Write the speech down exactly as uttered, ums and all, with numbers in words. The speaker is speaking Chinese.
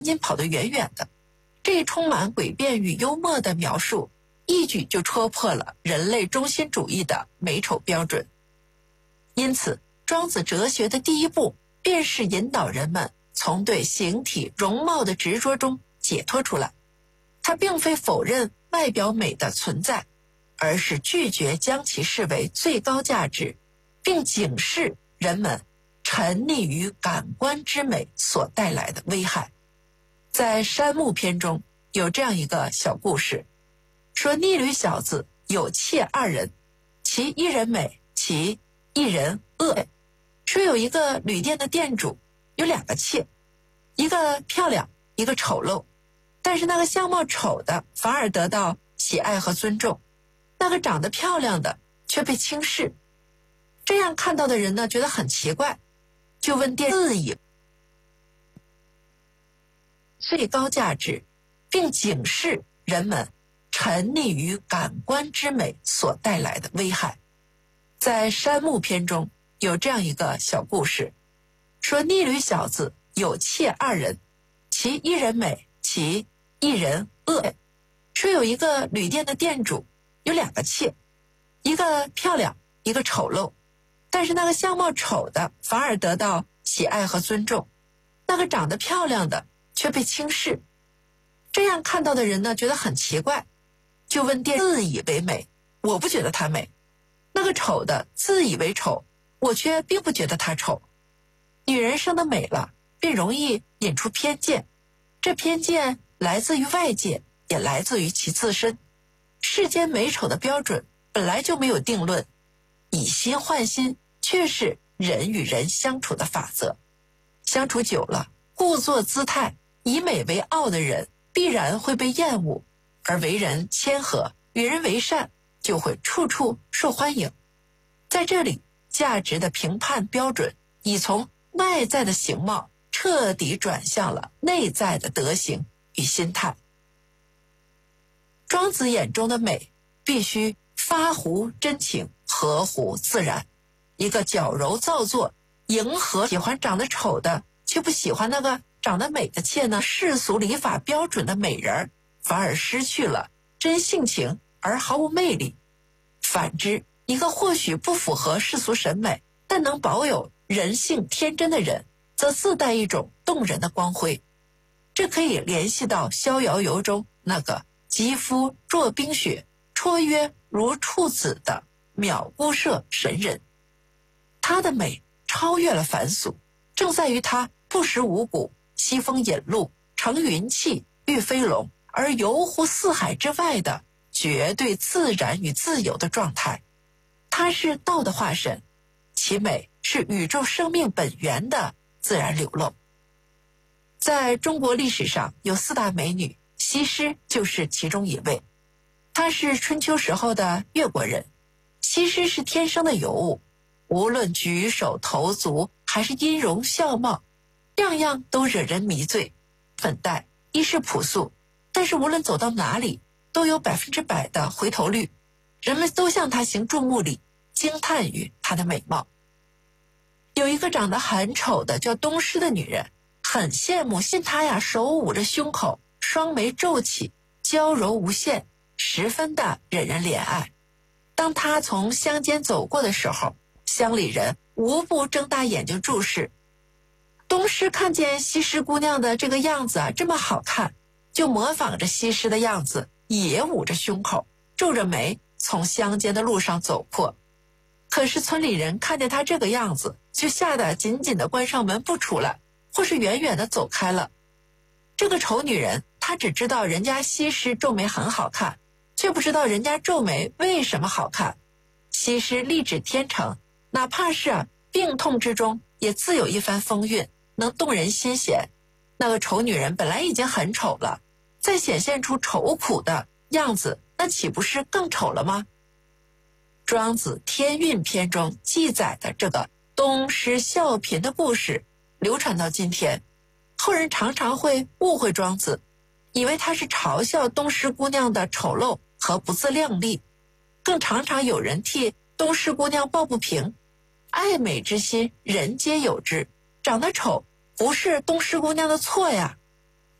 仅跑得远远的。这一充满诡辩与幽默的描述，一举就戳破了人类中心主义的美丑标准。因此，庄子哲学的第一步，便是引导人们从对形体容貌的执着中解脱出来。他并非否认外表美的存在，而是拒绝将其视为最高价值，并警示人们沉溺于感官之美所带来的危害。在山木篇中有这样一个小故事，说逆旅小子有妾二人，其一人美，其一人恶。说有一个旅店的店主有两个妾，一个漂亮，一个丑陋，但是那个相貌丑的反而得到喜爱和尊重，那个长得漂亮的却被轻视。这样看到的人呢，觉得很奇怪，就问店自以最高价值，并警示人们沉溺于感官之美所带来的危害。在山木篇中有这样一个小故事，说逆旅小子有妾二人，其一人美，其一人恶。说有一个旅店的店主有两个妾，一个漂亮，一个丑陋，但是那个相貌丑的反而得到喜爱和尊重，那个长得漂亮的却被轻视。这样看到的人呢，觉得很奇怪，就问店自以为美，我不觉得她美；那个丑的自以为丑，我却并不觉得她丑。女人生得美了，便容易引出偏见，这偏见来自于外界，也来自于其自身。世间美丑的标准本来就没有定论，以心换心却是人与人相处的法则。相处久了，故作姿态以美为傲的人必然会被厌恶，而为人谦和与人为善就会处处受欢迎。在这里，价值的评判标准已从外在的形貌彻底转向了内在的德行与心态。庄子眼中的美必须发乎真情，合乎自然。一个矫揉造作，迎合喜欢长得丑的却不喜欢那个长得美的妾呢，世俗礼法标准的美人反而失去了真性情而毫无魅力。反之，一个或许不符合世俗审美，但能保有人性天真的人，则自带一种动人的光辉。这可以联系到《逍遥游》中那个肌肤若冰雪，绰约如处子的渺姑射神人。她的美超越了凡俗，正在于她不食五谷，西风引路，乘云气，御飞龙，而游乎四海之外的绝对自然与自由的状态。她是道的化身，其美是宇宙生命本源的自然流露。在中国历史上有四大美女，西施就是其中一位。她是春秋时候的越国人。西施是天生的尤物，无论举手投足还是音容笑貌，样样都惹人迷醉。粉黛衣饰朴素，但是无论走到哪里都有百分之百的回头率，人们都向她行注目礼，惊叹于她的美貌。有一个长得很丑的叫东施的女人，很羡慕信她呀，手捂着胸口，双眉皱起，娇柔无限，十分的惹人怜爱。当她从乡间走过的时候，乡里人无不睁大眼睛注视。东施看见西施姑娘的这个样子啊，这么好看，就模仿着西施的样子，也捂着胸口，皱着眉，从乡间的路上走过。可是村里人看见她这个样子，就吓得紧紧地关上门不出来，或是远远地走开了。这个丑女人，她只知道人家西施皱眉很好看，却不知道人家皱眉为什么好看。西施丽质天成，哪怕是啊病痛之中也自有一番风韵，能动人心弦。那个丑女人本来已经很丑了，再显现出愁苦的样子，那岂不是更丑了吗？庄子天运篇中记载的这个东施效颦的故事流传到今天，后人常常会误会庄子，以为他是嘲笑东施姑娘的丑陋和不自量力，更常常有人替东施姑娘抱不平。爱美之心人皆有之，长得丑不是东施姑娘的错呀。